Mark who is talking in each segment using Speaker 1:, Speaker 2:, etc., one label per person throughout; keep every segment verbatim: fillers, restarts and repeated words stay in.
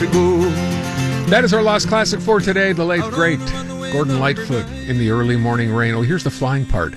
Speaker 1: That is our Lost Classic for today. The late, great Gordon Lightfoot, In the Early Morning Rain. Oh, here's the flying part.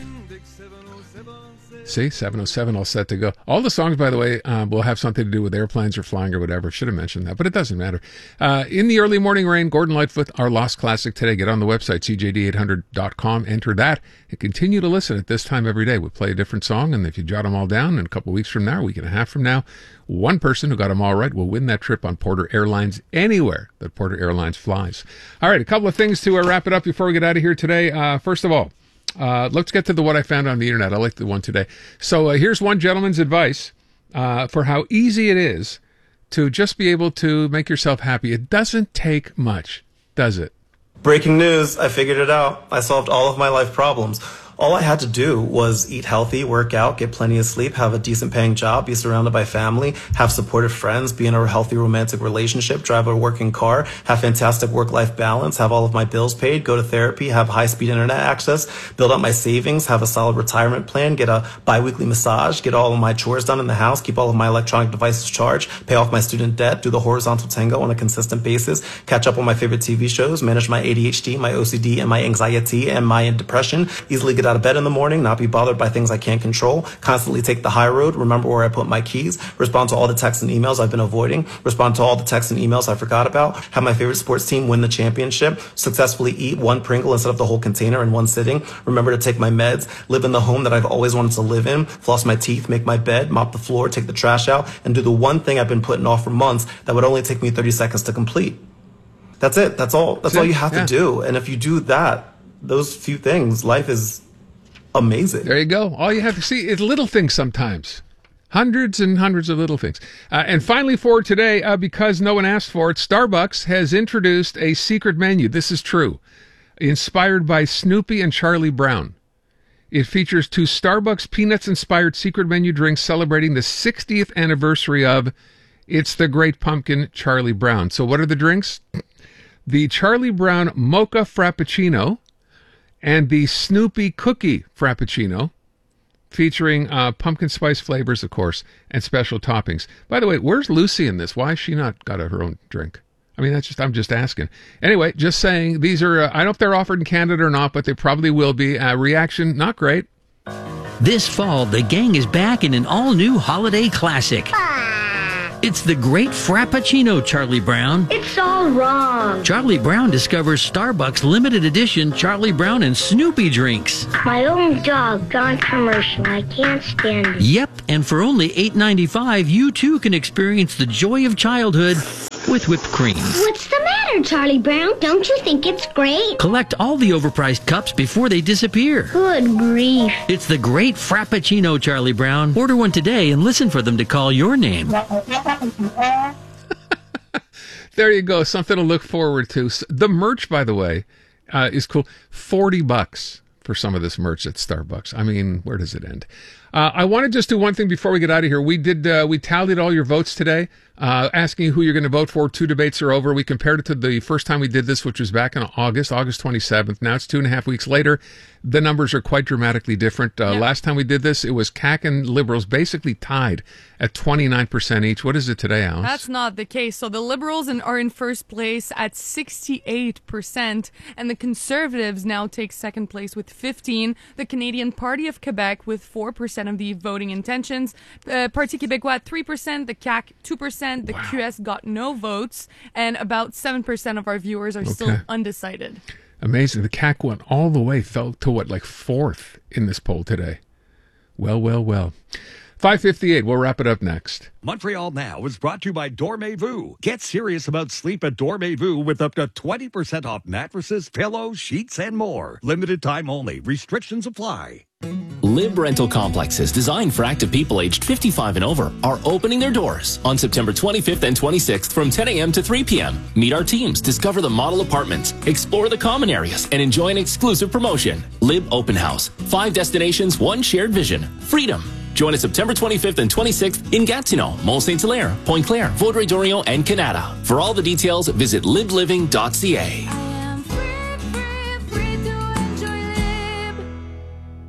Speaker 1: See, seven oh seven all set to go. All the songs, by the way, uh, will have something to do with airplanes or flying or whatever. Should have mentioned that, but it doesn't matter. Uh, In the Early Morning Rain, Gordon Lightfoot, our Lost Classic today. Get on the website, c j d eight hundred dot com. Enter that and continue to listen at this time every day. We play a different song, and if you jot them all down, in a couple of weeks from now, a week and a half from now, one person who got them all right will win that trip on Porter Airlines anywhere that Porter Airlines flies. All right, a couple of things to uh, wrap it up before we get out of here today. Uh, first of all, Uh, let's get to the what I found on the internet. I like the one today. So uh, here's one gentleman's advice uh, for how easy it is to just be able to make yourself happy. It doesn't take much, does it?
Speaker 2: Breaking news, I figured it out. I solved all of my life problems. All I had to do was eat healthy, work out, get plenty of sleep, have a decent paying job, be surrounded by family, have supportive friends, be in a healthy romantic relationship, drive a working car, have fantastic work-life balance, have all of my bills paid, go to therapy, have high-speed internet access, build up my savings, have a solid retirement plan, get a bi-weekly massage, get all of my chores done in the house, keep all of my electronic devices charged, pay off my student debt, do the horizontal tango on a consistent basis, catch up on my favorite T V shows, manage my A D H D, my O C D, and my anxiety and my depression, easily get out of bed in the morning, not be bothered by things I can't control, constantly take the high road, remember where I put my keys, respond to all the texts and emails I've been avoiding, respond to all the texts and emails I forgot about, have my favorite sports team win the championship, successfully eat one Pringle instead of the whole container in one sitting, remember to take my meds, live in the home that I've always wanted to live in, floss my teeth, make my bed, mop the floor, take the trash out, and do the one thing I've been putting off for months that would only take me thirty seconds to complete. That's it. That's all. That's all you have to do. And if you do that, those few things, life is amazing.
Speaker 1: There you go. All you have to see is little things sometimes. Hundreds and hundreds of little things. Uh, and finally for today, uh, because no one asked for it, Starbucks has introduced a secret menu. This is true. Inspired by Snoopy and Charlie Brown. It features two Starbucks Peanuts-inspired secret menu drinks celebrating the sixtieth anniversary of It's the Great Pumpkin Charlie Brown. So what are the drinks? The Charlie Brown Mocha Frappuccino and the Snoopy Cookie Frappuccino, featuring uh, pumpkin spice flavors, of course, and special toppings. By the way, where's Lucy in this? Why has she not got a, her own drink? I mean, that's just, I'm just asking. Anyway, just saying, these are, uh, I don't know if they're offered in Canada or not, but they probably will be. Uh, reaction, not great.
Speaker 3: This fall, the gang is back in an all-new holiday classic. It's the Great Frappuccino Charlie Brown.
Speaker 4: It's all wrong.
Speaker 3: Charlie Brown discovers Starbucks limited edition Charlie Brown and Snoopy drinks.
Speaker 4: My own dog gone commercial. I can't stand it.
Speaker 3: Yep, and for only eight ninety-five, you too can experience the joy of childhood with whipped cream.
Speaker 4: What's the matter, Charlie Brown? Don't you think it's great?
Speaker 3: Collect all the overpriced cups before they disappear.
Speaker 4: Good grief.
Speaker 3: It's the Great Frappuccino Charlie Brown. Order one today and listen for them to call your name.
Speaker 1: There you go. Something to look forward to. The merch, by the way, uh, is cool. forty bucks for some of this merch at Starbucks. I mean, where does it end? Uh, I want to just do one thing before we get out of here. We did, uh, we tallied all your votes today, uh, asking who you're going to vote for. Two debates are over. We compared it to the first time we did this, which was back in August, August twenty-seventh. Now it's two and a half weeks later. The numbers are quite dramatically different. Uh,
Speaker 5: Yep.
Speaker 1: Last time we did this, it was C A C and Liberals basically tied at twenty-nine percent each. What is it today, Alice?
Speaker 5: That's not the case. So the Liberals in, are in first place at sixty-eight percent, and the Conservatives now take second place with fifteen. The Canadian Party of Quebec with four percent of the voting intentions. Uh, Parti Québécois at three percent, the C A C two percent, the
Speaker 1: Wow.
Speaker 5: Q S got no votes, and about seven percent of our viewers are
Speaker 1: Okay.
Speaker 5: still undecided.
Speaker 1: Amazing. The C A C went all the way, fell to what, like fourth in this poll today. Well, well, well. five fifty-eight. We'll wrap it up next.
Speaker 6: Montreal Now is brought to you by Dormez-vous. Get serious about sleep at Dormez-vous with up to twenty percent off mattresses, pillows, sheets, and more. Limited time only. Restrictions apply.
Speaker 7: Lib Rental Complexes, designed for active people aged fifty-five and over, are opening their doors on September twenty-fifth and twenty-sixth from ten a.m. to three p.m. Meet our teams, discover the model apartments, explore the common areas, and enjoy an exclusive promotion. Lib Open House. Five destinations, one shared vision. Freedom. Join us September twenty-fifth and twenty-sixth in Gatineau, Mont Saint Hilaire, Pointe Claire, Vaudreuil-Dorion, and Canada. For all the details, visit lib living dot c a.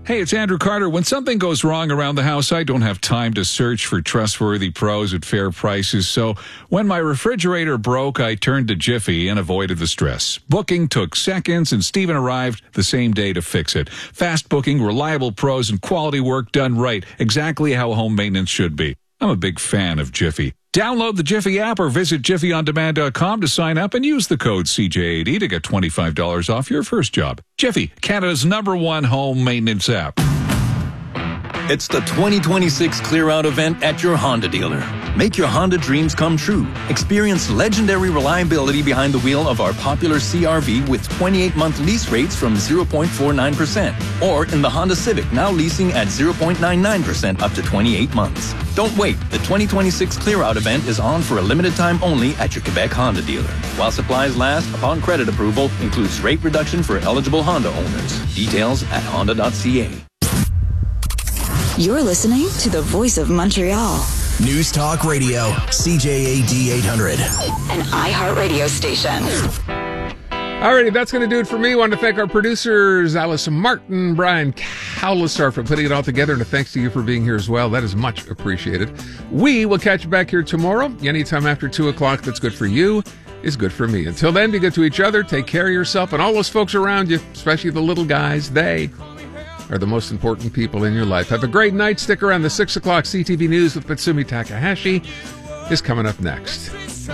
Speaker 8: Hey, it's Andrew Carter. When something goes wrong around the house, I don't have time to search for trustworthy pros at fair prices. So when my refrigerator broke, I turned to Jiffy and avoided the stress. Booking took seconds, and Steven arrived the same day to fix it. Fast booking, reliable pros, and quality work done right. Exactly how home maintenance should be. I'm a big fan of Jiffy. Download the Jiffy app or visit jiffy on demand dot com to sign up and use the code C J A D to get twenty-five dollars off your first job. Jiffy, Canada's number one home maintenance app.
Speaker 9: It's the twenty twenty-six Clear Out event at your Honda dealer. Make your Honda dreams come true. Experience legendary reliability behind the wheel of our popular C R V with twenty-eight month lease rates from zero point four nine percent. Or in the Honda Civic, now leasing at zero point nine nine percent up to twenty-eight months. Don't wait. The twenty twenty-six Clear Out event is on for a limited time only at your Quebec Honda dealer. While supplies last, upon credit approval, includes rate reduction for eligible Honda owners. Details at honda dot c a.
Speaker 10: You're listening to the Voice of Montreal.
Speaker 11: News Talk Radio, C J A D eight hundred.
Speaker 10: An iHeartRadio station.
Speaker 1: Alrighty, that's going to do it for me. I want to thank our producers, Allison Martin, Brian Cowlisar, for putting it all together, and a thanks to you for being here as well. That is much appreciated. We will catch you back here tomorrow. Anytime after two o'clock that's good for you is good for me. Until then, be good to each other, take care of yourself, and all those folks around you, especially the little guys. They are the most important people in your life. Have a great night. Stick around. The six o'clock C T V News with Matsumi Takahashi is coming up next.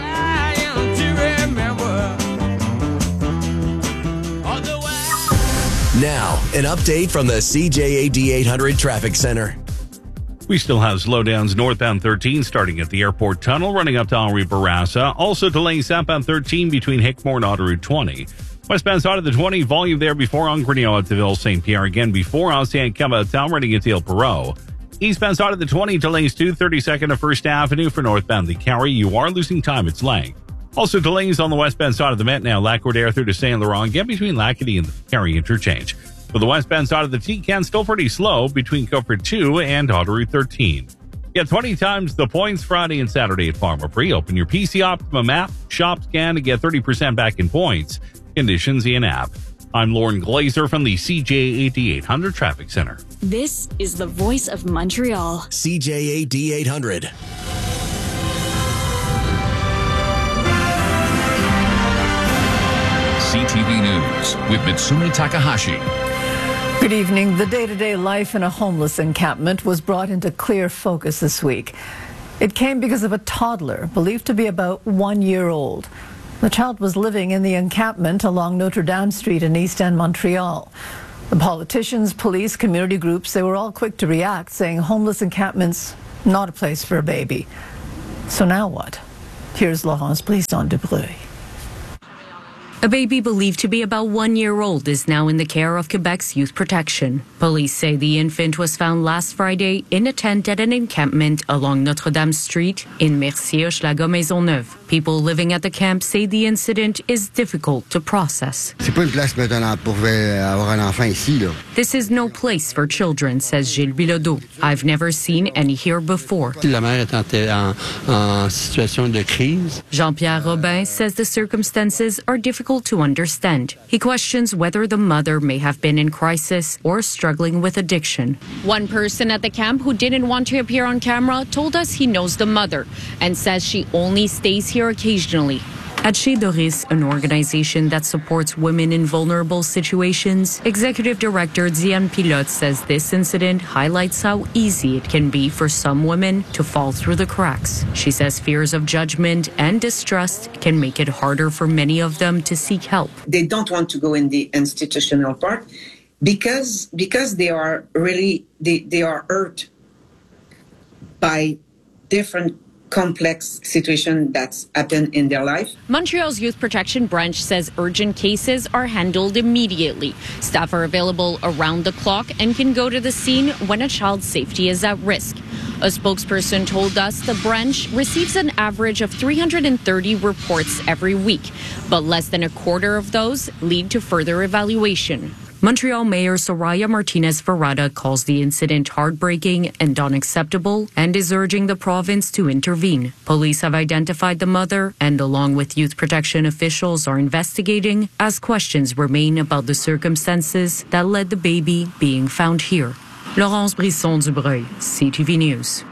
Speaker 11: Now, an update from the C J A D eight hundred Traffic Center.
Speaker 12: We still have slowdowns northbound thirteen starting at the airport tunnel, running up to Henri Bourassa. Also delays southbound thirteen between Hickmore and Autoroute twenty. Westbound side of the twenty, volume there before Angrenio to Ville Saint Pierre. Again, before Ancien Cabatal, running into Il Perot. Eastbound side of the twenty, delays to thirty-second of First Avenue for northbound the Carry. You are losing time. It's length. Also delays on the westbound side of the Met now. Lac-Cordaire through to Saint Laurent. Again, between Lacadie and the Carry interchange. For the westbound side of the T-Can, still pretty slow between Cofford two and Autoroute thirteen. Get twenty times the points Friday and Saturday at Farmer Free. Open your P C Optimum app, shop scan to get thirty percent back in points. Conditions in app. I'm Lauren Glazer from the C J A D eight hundred Traffic Center.
Speaker 10: This is the Voice of Montreal.
Speaker 11: C J A D eight hundred.
Speaker 8: C T V News with Matsumi Takahashi.
Speaker 13: Good evening. The day-to-day life in a homeless encampment was brought into clear focus this week. It came because of a toddler believed to be about one year old. The child was living in the encampment along Notre Dame Street in East End, Montreal. The politicians, police, community groups, they were all quick to react, saying homeless encampments, not a place for a baby. So now what? Here's Laurence Brisson-Dubreuil.
Speaker 14: A baby believed to be about one year old is now in the care of Quebec's Youth Protection. Police say the infant was found last Friday in a tent at an encampment along Notre Dame Street in Mercier-Hochelaga-Maisonneuve. People living at the camp say the incident is difficult to process.
Speaker 15: C'est pas une place maintenant pour avoir un enfant ici, là.
Speaker 14: This is no place for children, says Gilles Bilodeau. I've never seen any here before.
Speaker 16: La mère est en, en situation de crise.
Speaker 14: Jean-Pierre Robin says the circumstances are difficult to understand. He questions whether the mother may have been in crisis or struggling with addiction. One person at the camp who didn't want to appear on camera told us he knows the mother and says she only stays here occasionally. At Chez Doris, an organization that supports women in vulnerable situations, Executive Director Diane Pilote says this incident highlights how easy it can be for some women to fall through the cracks. She says fears of judgment and distrust can make it harder for many of them to seek help.
Speaker 17: They don't want to go in the institutional part because because they are really they, they are hurt by different complex situation that's happened in their life.
Speaker 14: Montreal's Youth Protection Branch says urgent cases are handled immediately. Staff are available around the clock and can go to the scene when a child's safety is at risk. A spokesperson told us the branch receives an average of three hundred thirty reports every week, but less than a quarter of those lead to further evaluation. Montreal Mayor Soraya Martinez-Varada calls the incident heartbreaking and unacceptable and is urging the province to intervene. Police have identified the mother and, along with youth protection officials, are investigating as questions remain about the circumstances that led the baby being found here. Laurence Brisson-Dubreuil, C T V News.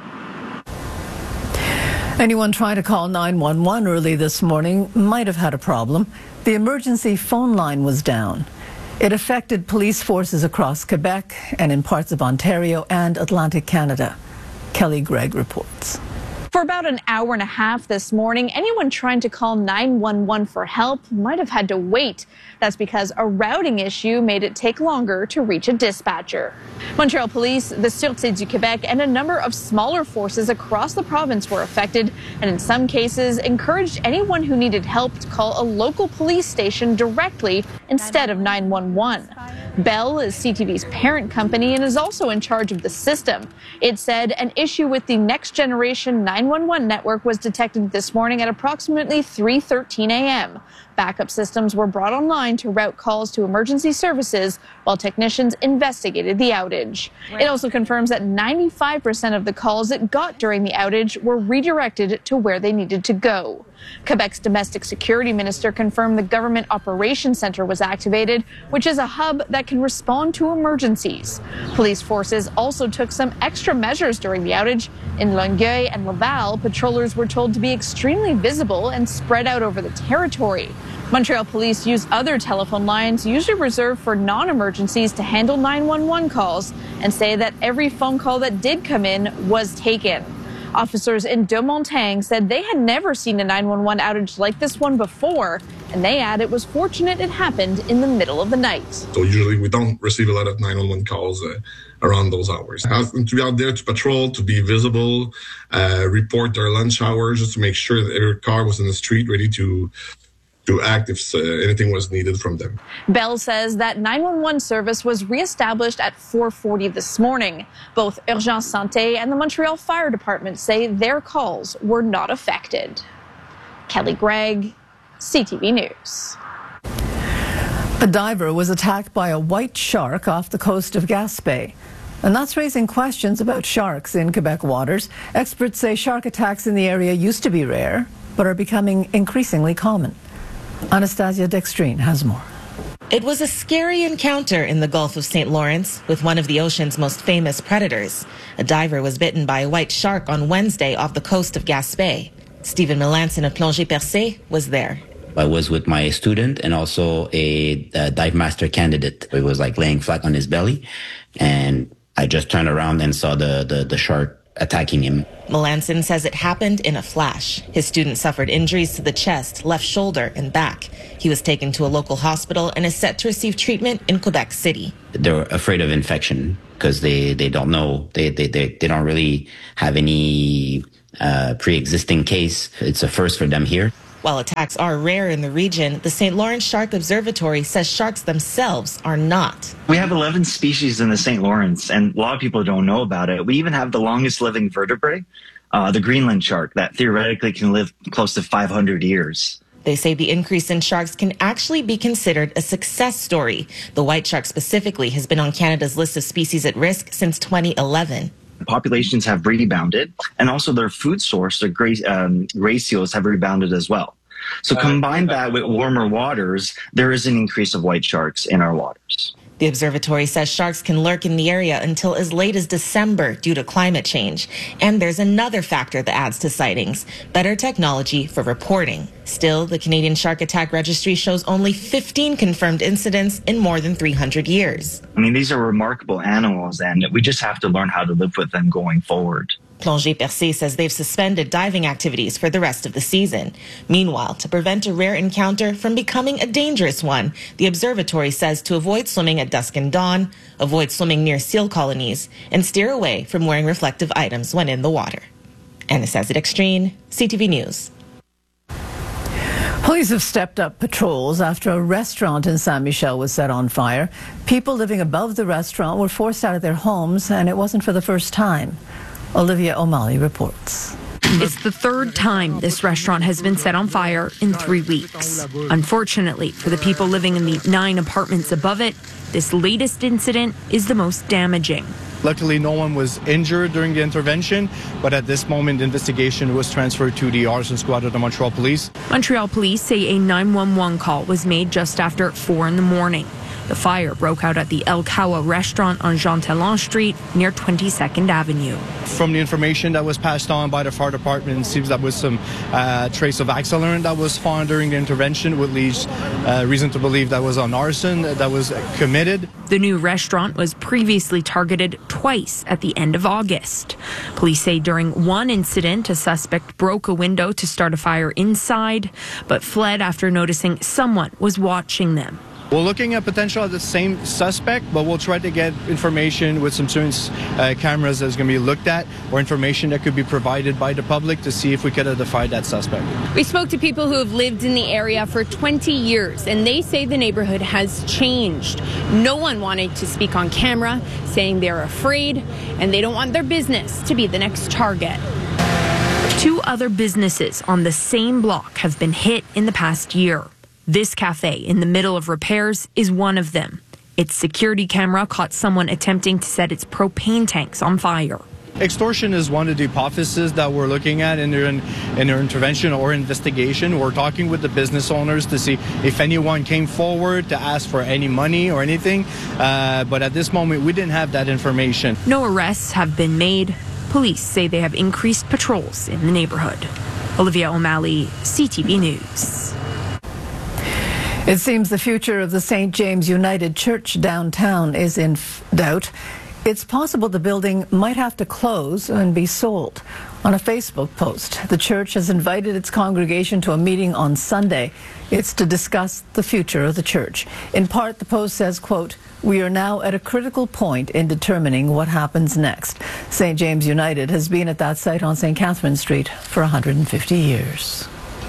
Speaker 13: Anyone trying to call nine one one early this morning might have had a problem. The emergency phone line was down. It affected police forces across Quebec and in parts of Ontario and Atlantic Canada. Kelly Gregg reports.
Speaker 18: For about an hour and a half this morning, anyone trying to call nine one one for help might have had to wait. That's because a routing issue made it take longer to reach a dispatcher. Montreal Police, the Sûreté du Québec, and a number of smaller forces across the province were affected, and in some cases encouraged anyone who needed help to call a local police station directly instead of nine one one. Bell is C T V's parent company and is also in charge of the system. It said an issue with the next generation nine one one network was detected this morning at approximately three thirteen a m Backup systems were brought online to route calls to emergency services while technicians investigated the outage. Right. It also confirms that ninety-five percent of the calls it got during the outage were redirected to where they needed to go. Quebec's domestic security minister confirmed the Government Operations Center was activated, which is a hub that can respond to emergencies. Police forces also took some extra measures during the outage. In Longueuil and Laval, patrollers were told to be extremely visible and spread out over the territory. Montreal Police use other telephone lines, usually reserved for non-emergencies, to handle nine one one calls and say that every phone call that did come in was taken. Officers in De Montagne said they had never seen a nine one one outage like this one before, and they add it was fortunate it happened in the middle of the night.
Speaker 19: So usually we don't receive a lot of nine one one calls uh, around those hours. To be out there to patrol, to be visible, uh, report their lunch hours, just to make sure that every car was in the street ready to to act if uh, anything was needed from them.
Speaker 18: Bell says that nine one one service was reestablished at four forty this morning. Both Urgence Santé and the Montreal Fire Department say their calls were not affected. Kelly Gregg, C T V News.
Speaker 13: A diver was attacked by a white shark off the coast of Gaspé. And that's raising questions about sharks in Quebec waters. Experts say shark attacks in the area used to be rare, but are becoming increasingly common. Anastasia Dextrine has more.
Speaker 20: It was a scary encounter in the Gulf of Saint Lawrence with one of the ocean's most famous predators. A diver was bitten by a white shark on Wednesday off the coast of Gaspé. Stephen Melanson of Plongée Percée was there.
Speaker 21: I was with my student and also a, a dive master candidate. He was like laying flat on his belly, and I just turned around and saw the, the, the shark attacking him.
Speaker 20: Melanson says it happened in a flash. His student suffered injuries to the chest, left shoulder, and back. He was taken to a local hospital and is set to receive treatment in Quebec City.
Speaker 21: They're afraid of infection because they, they don't know, they, they, they, they don't really have any uh, pre-existing case. It's a first for them here.
Speaker 20: While attacks are rare in the region, the Saint Lawrence Shark Observatory says sharks themselves are not.
Speaker 22: We have eleven species in the Saint Lawrence, and a lot of people don't know about it. We even have the longest living vertebrate, uh, the Greenland shark, that theoretically can live close to five hundred years.
Speaker 20: They say the increase in sharks can actually be considered a success story. The white shark specifically has been on Canada's list of species at risk since twenty eleven.
Speaker 22: Populations have rebounded, and also their food source, their gra- um, ratios have rebounded as well. So combine that with warmer waters, there is an increase of white sharks in our waters.
Speaker 20: The observatory says sharks can lurk in the area until as late as December due to climate change. And there's another factor that adds to sightings: better technology for reporting. Still, the Canadian Shark Attack Registry shows only fifteen confirmed incidents in more than three hundred years.
Speaker 22: I mean, these are remarkable animals, and we just have to learn how to live with them going forward.
Speaker 20: Plongée Percée says they've suspended diving activities for the rest of the season. Meanwhile, to prevent a rare encounter from becoming a dangerous one, the observatory says to avoid swimming at dusk and dawn, avoid swimming near seal colonies, and steer away from wearing reflective items when in the water. Anastasia Dextrine, C T V News.
Speaker 13: Police have stepped up patrols after a restaurant in Saint Michel was set on fire. People living above the restaurant were forced out of their homes, and it wasn't for the first time. Olivia O'Malley reports.
Speaker 2: It's the third time this restaurant has been set on fire in three weeks. Unfortunately, for the people living in the nine apartments above it, this latest incident is the most damaging.
Speaker 4: Luckily, no one was injured during the intervention, but at this moment, the investigation was transferred to the arson squad of the Montreal Police.
Speaker 2: Montreal Police say a nine one one call was made just after four in the morning. The fire broke out at the El Kawa restaurant on Jean Talon Street near twenty-second Avenue.
Speaker 4: From the information that was passed on by the fire department, it seems that was some uh, trace of accelerant that was found during the intervention, which leads uh, reason to believe that was an arson that was committed.
Speaker 2: The new restaurant was previously targeted twice at the end of August. Police say during one incident, a suspect broke a window to start a fire inside, but fled after noticing someone was watching them.
Speaker 4: We're looking at potential of the same suspect, but we'll try to get information with some surveillance uh, cameras that's going to be looked at, or information that could be provided by the public to see if we could identify that suspect.
Speaker 23: We spoke to people who have lived in the area for twenty years, and they say the neighborhood has changed. No one wanted to speak on camera, saying they're afraid and they don't want their business to be the next target.
Speaker 2: Two other businesses on the same block have been hit in the past year. This cafe in the middle of repairs is one of them. Its security camera caught someone attempting to set its propane tanks on fire.
Speaker 4: Extortion is one of the hypotheses that we're looking at in their, in their intervention or investigation. We're talking with the business owners to see if anyone came forward to ask for any money or anything. Uh, but at this moment, we didn't have that information.
Speaker 2: No arrests have been made. Police say they have increased patrols in the neighborhood. Olivia O'Malley, C T V News.
Speaker 13: It seems the future of the Saint James United Church downtown is in doubt. It's possible the building might have to close and be sold. On a Facebook post, the church has invited its congregation to a meeting on Sunday. It's to discuss the future of the church. In part, the post says, quote, "We are now at a critical point in determining what happens next." Saint James United has been at that site on Saint Catherine Street for one hundred fifty years.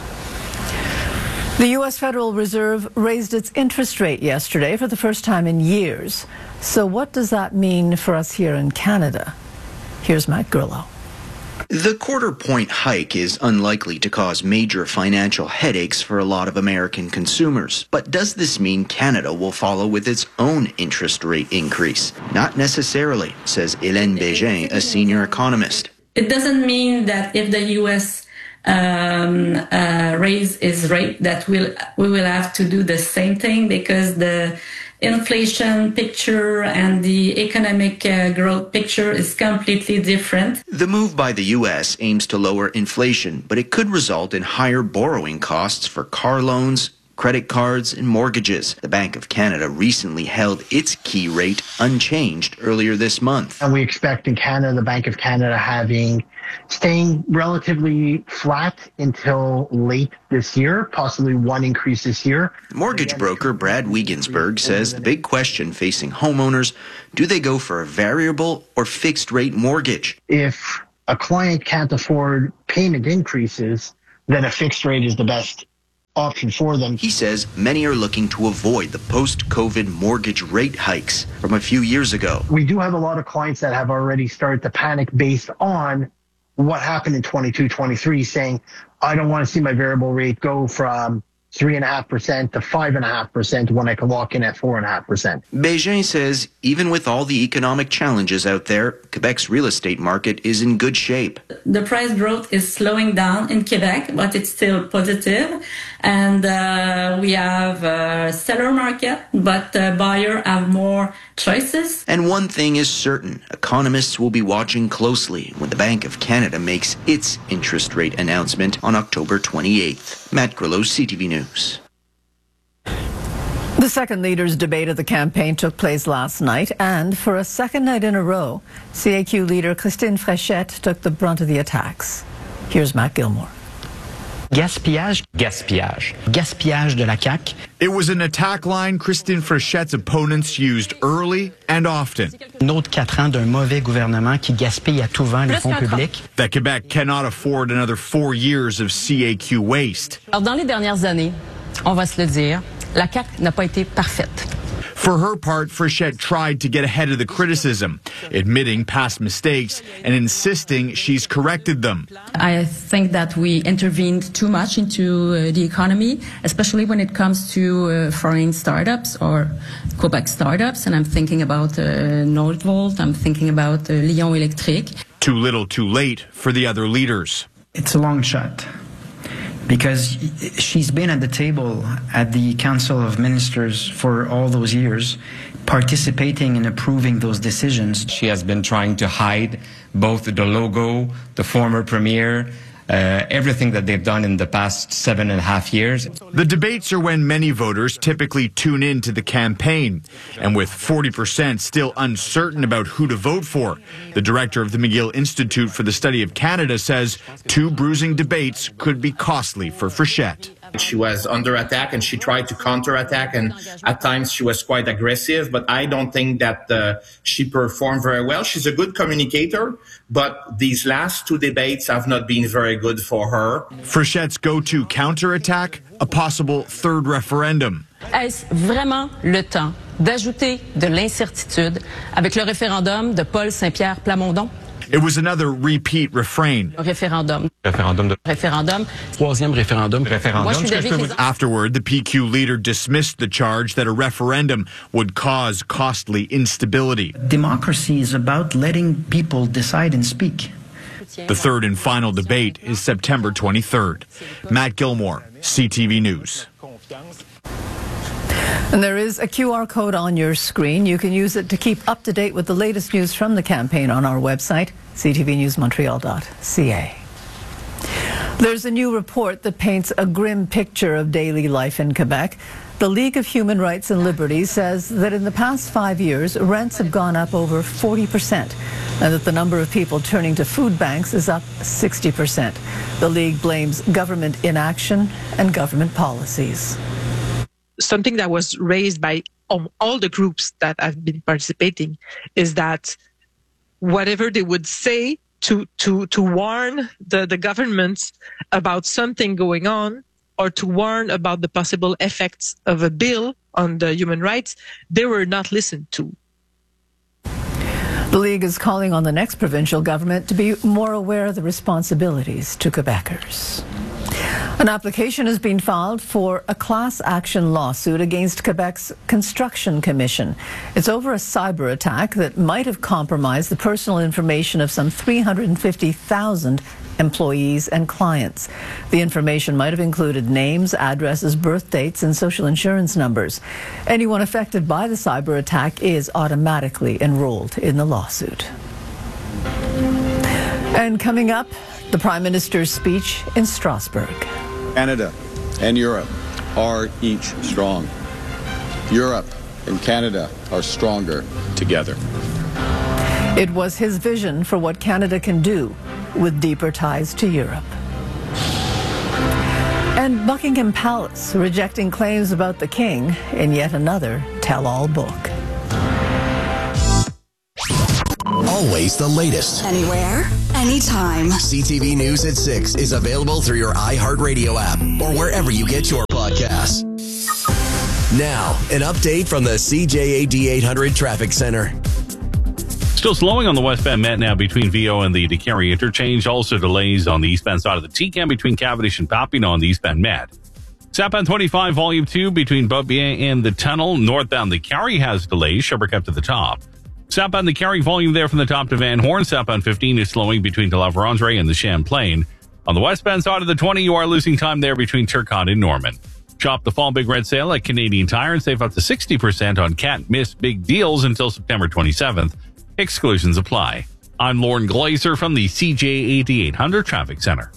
Speaker 13: The U S Federal Reserve raised its interest rate yesterday for the first time in years. So what does that mean for us here in Canada? Here's Matt Grillo.
Speaker 24: The quarter point hike is unlikely to cause major financial headaches for a lot of American consumers. But does this mean Canada will follow with its own interest rate increase? Not necessarily, says Hélène Bégin, a senior economist.
Speaker 25: It doesn't mean that if the U S um, uh, raise its rate that we'll, we will have to do the same thing, because the inflation picture and the economic uh, growth picture is completely different.
Speaker 24: The move by the U S aims to lower inflation, but it could result in higher borrowing costs for car loans, credit cards, and mortgages. The Bank of Canada recently held its key rate unchanged earlier this month.
Speaker 26: And we expect in Canada, the Bank of Canada having staying relatively flat until late this year, possibly one increase this year.
Speaker 24: Mortgage broker Brad Wiegensberg says the big question facing homeowners, do they go for a variable or fixed rate mortgage?
Speaker 26: If a client can't afford payment increases, then a fixed rate is the best option for them.
Speaker 24: He says many are looking to avoid the post-COVID mortgage rate hikes from a few years ago.
Speaker 26: We do have a lot of clients that have already started to panic based on what happened in twenty-two, twenty-three, saying, I don't want to see my variable rate go from three point five percent to five point five percent when I can lock in at four point five percent.
Speaker 24: Bégin says even with all the economic challenges out there, Quebec's real estate market is in good shape.
Speaker 25: The price growth is slowing down in Quebec, but it's still positive. And uh, we have a seller market, but uh, buyer have more choices.
Speaker 24: And one thing is certain, economists will be watching closely when the Bank of Canada makes its interest rate announcement on October twenty-eighth. Matt Grillo, C T V News.
Speaker 13: The second leaders' debate of the campaign took place last night, and for a second night in a row, C A Q leader Christine Fréchette took the brunt of the attacks. Here's Matt Gilmore.
Speaker 27: Gaspillage, gaspillage, gaspillage de la C A Q.
Speaker 28: It was an attack line Christine Fréchette's opponents used early and often.
Speaker 27: Une autre quatre ans d'un mauvais gouvernement qui gaspille à tout vent les fonds publics.
Speaker 28: That Quebec cannot afford another four years of C A Q waste.
Speaker 29: Alors, dans les dernières années, on va se le dire, la C A Q n'a pas été parfaite.
Speaker 28: For her part, Fréchette tried to get ahead of the criticism. admitting past mistakes and insisting she's corrected them.
Speaker 29: I think that we intervened too much into uh, the economy, especially when it comes to uh, foreign startups or Quebec startups. And I'm thinking about uh, Nordvolt, I'm thinking about uh, Lion Electric.
Speaker 28: Too little, too late for the other leaders.
Speaker 1: It's a long shot, because she's been at the table at the Council of Ministers for all those years, participating and approving those decisions.
Speaker 3: She has been trying to hide both the logo, the former premier, uh, everything that they've done in the past seven and a half years.
Speaker 28: The debates are when many voters typically tune in to the campaign. And with forty percent still uncertain about who to vote for, the director of the McGill Institute for the Study of Canada says two bruising debates could be costly for Frechette.
Speaker 5: She was under attack and she tried to counterattack, and at times she was quite aggressive, but I don't think that uh, she performed very well. She's a good communicator, but these last two debates have not been very good for her.
Speaker 28: Frechette's go-to counterattack, a possible third referendum.
Speaker 29: Est-ce vraiment le temps d'ajouter de l'incertitude avec le référendum de Paul Saint-Pierre Plamondon?
Speaker 28: It was another repeat refrain.
Speaker 29: Référendum.
Speaker 3: Référendum de...
Speaker 29: Référendum.
Speaker 3: Troisième référendum. Référendum.
Speaker 28: Afterward, the P Q leader dismissed the charge that a referendum would cause costly instability.
Speaker 1: Democracy is about letting people decide and speak.
Speaker 28: The third and final debate is September twenty-third. Matt Gilmore, C T V News.
Speaker 13: And there is a Q R code on your screen. You can use it to keep up to date with the latest news from the campaign on our website, c t v news montreal dot c a. There's a new report that paints a grim picture of daily life in Quebec. The League of Human Rights and Liberties says that in the past five years, rents have gone up over forty percent, and that the number of people turning to food banks is up sixty percent. The League blames government inaction and government policies.
Speaker 6: Something that was raised by all the groups that have been participating is that whatever they would say to to to warn the, the government about something going on, or to warn about the possible effects of a bill on the human rights, they were not listened to.
Speaker 13: The League is calling on the next provincial government to be more aware of the responsibilities to Quebecers. An application has been filed for a class action lawsuit against Quebec's Construction Commission. It's over a cyber attack that might have compromised the personal information of some three hundred fifty thousand employees and clients. The information might have included names, addresses, birth dates, and social insurance numbers. Anyone affected by the cyber attack is automatically enrolled in the lawsuit. And coming up, the Prime Minister's speech in Strasbourg.
Speaker 7: Canada and Europe are each strong. Europe and Canada are stronger together.
Speaker 13: It was his vision for what Canada can do with deeper ties to Europe. And Buckingham Palace rejecting claims about the king in yet another tell-all book.
Speaker 9: Always the latest.
Speaker 10: Anywhere, anytime.
Speaker 9: C T V News at six is available through your iHeartRadio app or wherever you get your podcasts. Now, an update from the C J A D eight hundred Traffic Center.
Speaker 11: Still slowing on the westbound Met now between V O and the DeCarry interchange. Also delays on the eastbound side of the T C A M between Cavendish and Papineau on the eastbound Met. Southbound twenty-five, volume two between Beaubien and the tunnel. Northbound the Carry has delays. Sherbrooke up to the top. Southbound the Carry volume there from the top to Van Horn. Southbound fifteen is slowing between La Vérendrye and the Champlain. On the westbound side of the twenty, you are losing time there between Turcotte and Norman. Shop the fall big red sale at Canadian Tire and save up to sixty percent on can't miss big deals until September twenty-seventh. Exclusions apply. I'm Lauren Glazer from the C J A D eight hundred Traffic Center.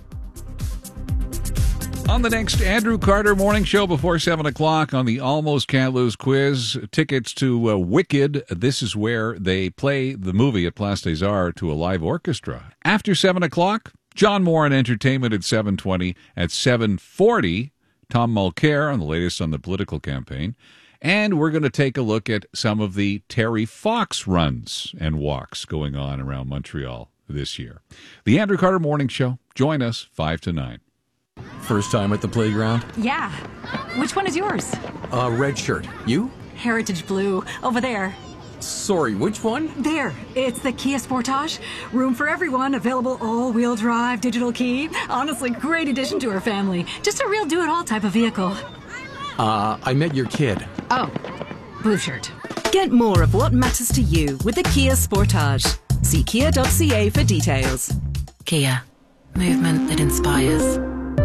Speaker 8: On the next Andrew Carter Morning Show before seven o'clock on the Almost Can't Lose quiz, tickets to uh, Wicked. This is where they play the movie at Place des Arts to a live orchestra. After seven o'clock, John Moore and Entertainment at seven twenty. At seven forty, Tom Mulcair on the latest on the political campaign. And we're going to take a look at some of the Terry Fox runs and walks going on around Montreal this year. The Andrew Carter Morning Show. Join us five to nine.
Speaker 12: First time at the playground?
Speaker 30: Yeah. Which one is yours?
Speaker 12: Uh, red shirt. You?
Speaker 30: Heritage blue. Over there.
Speaker 12: Sorry, which one?
Speaker 14: There, it's the Kia Sportage. Room for everyone, available all-wheel drive, digital key. Honestly, great addition to our family. Just a real do-it-all type of vehicle.
Speaker 12: Uh, I met your kid.
Speaker 14: Oh, blue shirt.
Speaker 15: Get more of what matters to you with the Kia Sportage. See kia dot c a for details.
Speaker 16: Kia. Movement that inspires.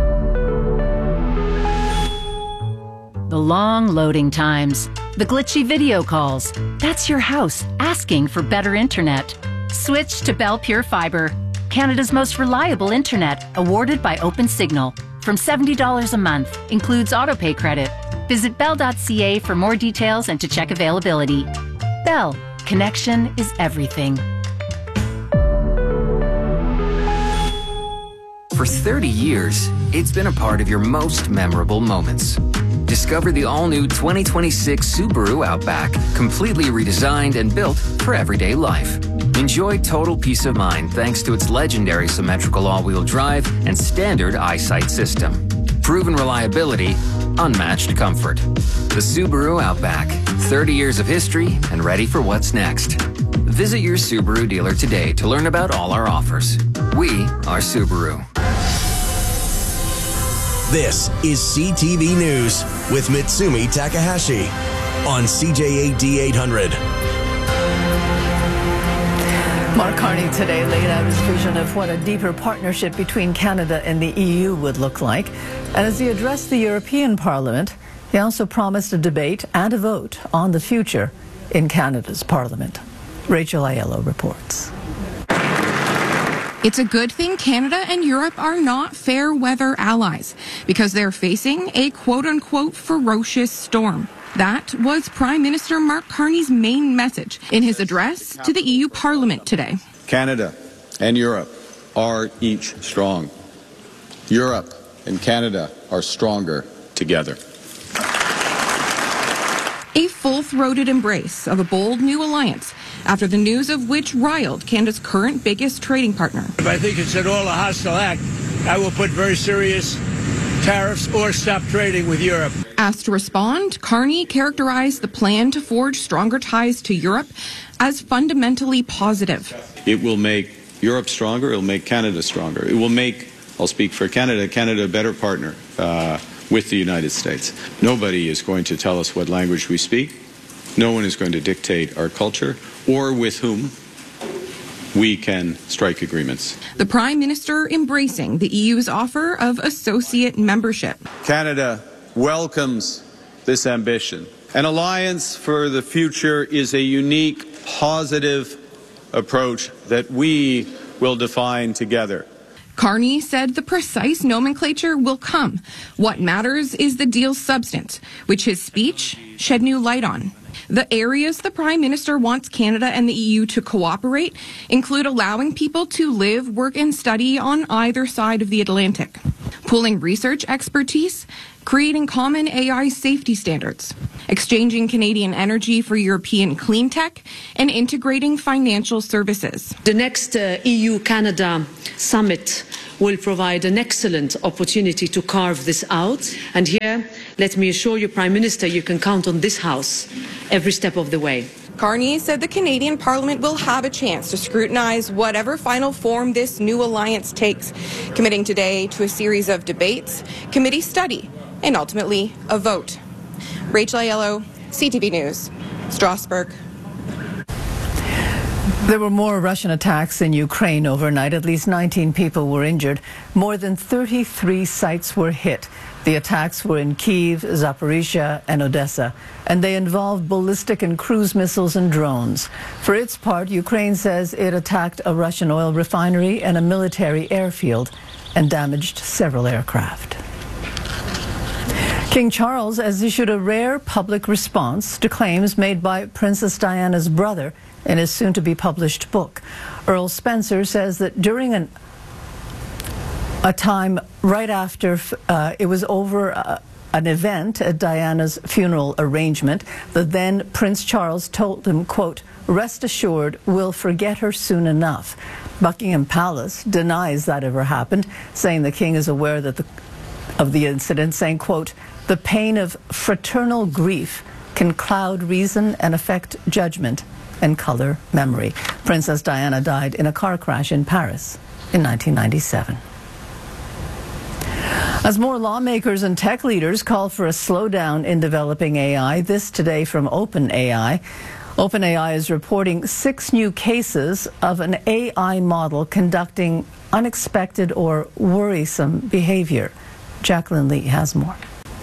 Speaker 17: The long loading times, the glitchy video calls. That's your house asking for better internet. Switch to Bell Pure Fiber, Canada's most reliable internet, awarded by OpenSignal. From seventy dollars a month, includes autopay credit. Visit bell dot c a for more details and to check availability. Bell, connection is everything.
Speaker 18: For thirty years, it's been a part of your most memorable moments. Discover the all-new twenty twenty-six Subaru Outback, completely redesigned and built for everyday life. Enjoy total peace of mind thanks to its legendary symmetrical all-wheel drive and standard eyesight system. Proven reliability, unmatched comfort. The Subaru Outback, thirty years of history and ready for what's next. Visit your Subaru dealer today to learn about all our offers. We are Subaru.
Speaker 9: This is C T V News with Mitsumi Takahashi on C J A D eight hundred.
Speaker 13: Mark Carney today laid out his vision of what a deeper partnership between Canada and the E U would look like. And as he addressed the European Parliament, he also promised a debate and a vote on the future in Canada's Parliament. Rachel Aiello reports.
Speaker 19: It's a good thing Canada and Europe are not fair weather allies because they're facing a quote-unquote ferocious storm. That was Prime Minister Mark Carney's main message in his address to the E U Parliament today.
Speaker 7: Canada and Europe are each strong. Europe and Canada are stronger together.
Speaker 19: A full-throated embrace of a bold new alliance after the news of which riled Canada's current biggest trading partner.
Speaker 20: If I think it's at all a hostile act, I will put very serious tariffs or stop trading with Europe.
Speaker 19: Asked to respond, Carney characterized the plan to forge stronger ties to Europe as fundamentally positive.
Speaker 7: It will make Europe stronger. It will make Canada stronger. It will make, I'll speak for Canada, Canada a better partner uh, with the United States. Nobody is going to tell us what language we speak. No one is going to dictate our culture or with whom we can strike agreements.
Speaker 19: The Prime Minister embracing the E U's offer of associate membership.
Speaker 7: Canada welcomes this ambition. An alliance for the future is a unique, positive approach that we will define together.
Speaker 19: Carney said the precise nomenclature will come. What matters is the deal's substance, which his speech shed new light on. The areas the Prime Minister wants Canada and the E U to cooperate include allowing people to live, work, and study on either side of the Atlantic, pooling research expertise, creating common A I safety standards, exchanging Canadian energy for European clean tech, and integrating financial services.
Speaker 21: The next uh, E U-Canada summit will provide an excellent opportunity to carve this out. And here, let me assure you, Prime Minister, you can count on this House every step of the way.
Speaker 19: Carney said the Canadian Parliament will have a chance to scrutinize whatever final form this new alliance takes, committing today to a series of debates, committee study, and ultimately a vote. Rachel Aiello, C T V News, Strasbourg.
Speaker 13: There were more Russian attacks in Ukraine overnight. At least nineteen people were injured. More than thirty-three sites were hit. The attacks were in Kyiv, Zaporizhia, and Odessa, and they involved ballistic and cruise missiles and drones. For its part, Ukraine says it attacked a Russian oil refinery and a military airfield and damaged several aircraft. King Charles has issued a rare public response to claims made by Princess Diana's brother in his soon-to-be-published book. Earl Spencer says that during an, a time right after uh, it was over uh, an event at Diana's funeral arrangement, the then Prince Charles told him, quote, "Rest assured, we'll forget her soon enough." Buckingham Palace denies that ever happened, saying the king is aware that the, of the incident, saying, quote, "The pain of fraternal grief can cloud reason and affect judgment and color memory. Princess Diana died in a car crash in Paris in nineteen ninety-seven. As more lawmakers and tech leaders call for a slowdown in developing A I, this today from OpenAI. OpenAI is reporting six new cases of an A I model conducting unexpected or worrisome behavior. Jacqueline Lee has more.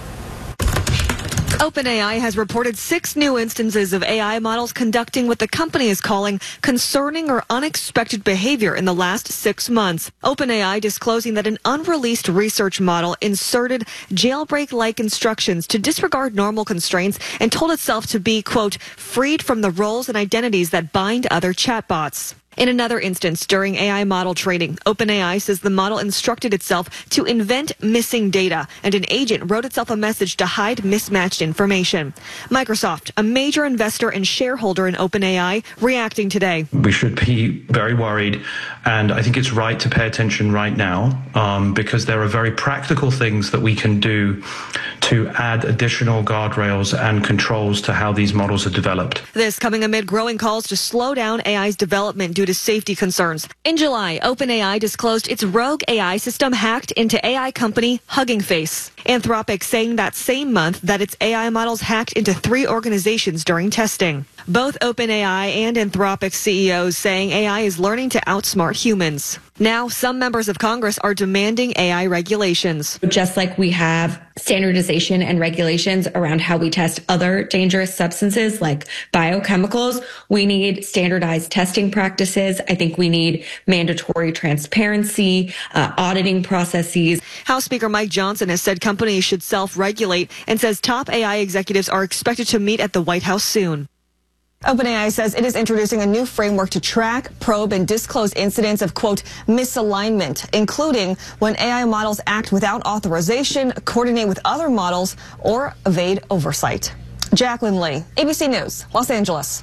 Speaker 2: OpenAI has reported six new instances of A I models conducting what the company is calling concerning or unexpected behavior in the last six months. OpenAI disclosing that an unreleased research model inserted jailbreak-like instructions to disregard normal constraints and told itself to be, quote, freed from the roles and identities that bind other chatbots. In another instance, during A I model training, OpenAI says the model instructed itself to invent missing data, and an agent wrote itself a message to hide mismatched information. Microsoft, a major investor and shareholder in OpenAI, reacting today.
Speaker 4: We should be very worried, and I think it's right to pay attention right now um, because there are very practical things that we can do to add additional guardrails and controls to how these models are developed.
Speaker 2: This coming amid growing calls to slow down A I's development due to safety concerns. In July, OpenAI disclosed its rogue A I system hacked into A I company Hugging Face. Anthropic saying that same month that its A I models hacked into three organizations during testing. Both OpenAI and Anthropic C E Os saying A I is learning to outsmart humans. Now, some members of Congress are demanding A I regulations.
Speaker 5: Just like we have standardization and regulations around how we test other dangerous substances like biochemicals, we need standardized testing practices. I think we need mandatory transparency, uh, auditing processes.
Speaker 2: House Speaker Mike Johnson has said companies should self-regulate and says top A I executives are expected to meet at the White House soon.
Speaker 22: OpenAI says it is introducing a new framework to track, probe, and disclose incidents of, quote, misalignment, including when A I models act without authorization, coordinate with other models, or evade oversight. Jacqueline Lee, A B C News, Los Angeles.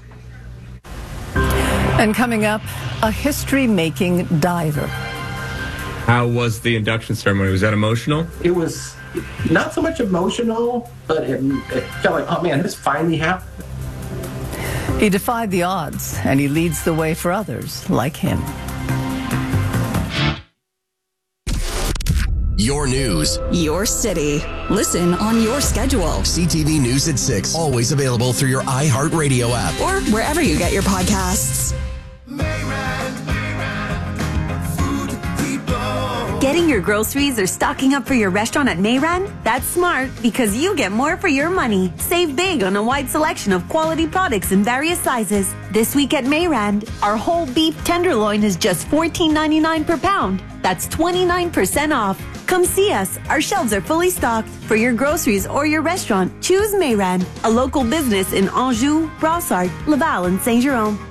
Speaker 13: And coming up, a history-making diver.
Speaker 23: How was the induction ceremony? Was that emotional?
Speaker 24: It was not so much emotional, but it, it felt like, oh man, this finally happened.
Speaker 13: He defied the odds, and he leads the way for others like him.
Speaker 9: Your news.
Speaker 10: Your city. Listen on your schedule.
Speaker 9: C T V News at six. Always available through your iHeartRadio app.
Speaker 10: Or wherever you get your podcasts.
Speaker 15: Getting your groceries or stocking up for your restaurant at Mayran? That's smart because you get more for your money. Save big on a wide selection of quality products in various sizes. This week at Mayran, our whole beef tenderloin is just fourteen ninety-nine per pound. That's twenty-nine percent off. Come see us. Our shelves are fully stocked. For your groceries or your restaurant, choose Mayran, a local business in Anjou, Brossard, Laval, and Saint-Jérôme.